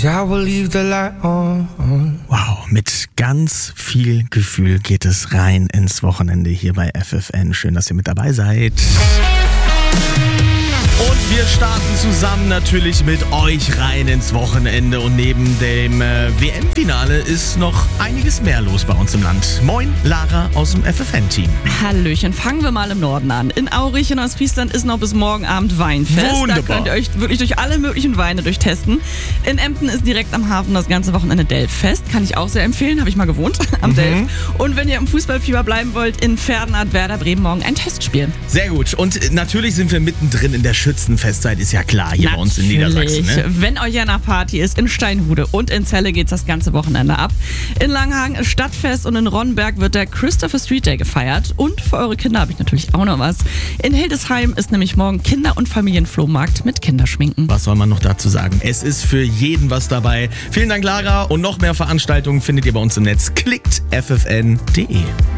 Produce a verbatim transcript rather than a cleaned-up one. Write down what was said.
I will leave the light on. Wow, mit ganz viel Gefühl geht es rein ins Wochenende hier bei F F N. Schön, dass ihr mit dabei seid. Und wir starten zusammen natürlich mit euch rein ins Wochenende. Und neben dem äh, W M-Finale ist noch einiges mehr los bei uns im Land. Moin, Lara aus dem F F N-Team. Hallöchen, fangen wir mal im Norden an. In Aurich in Ostfriesland ist noch bis morgen Abend Weinfest. Wunderbar. Da könnt ihr euch wirklich durch alle möglichen Weine durchtesten. In Emden ist direkt am Hafen das ganze Wochenende Delf-Fest. Kann ich auch sehr empfehlen, habe ich mal gewohnt am Mhm. Delf. Und wenn ihr im Fußballfieber bleiben wollt, in Verden hat Werder Bremen morgen ein Testspiel. Sehr gut. Und äh, natürlich sind wir mittendrin in der Schützenfestzeit, ist ja klar, hier bei uns in Niedersachsen. Ne? Wenn euch ja nach Party ist, in Steinhude und in Celle geht's das ganze Wochenende ab. In Langenhagen ist Stadtfest und in Ronnenberg wird der Christopher Street Day gefeiert. Und für eure Kinder habe ich natürlich auch noch was. In Hildesheim ist nämlich morgen Kinder- und Familienflohmarkt mit Kinderschminken. Was soll man noch dazu sagen? Es ist für jeden was dabei. Vielen Dank, Lara. Und noch mehr Veranstaltungen findet ihr bei uns im Netz. Klickt f f n punkt d e.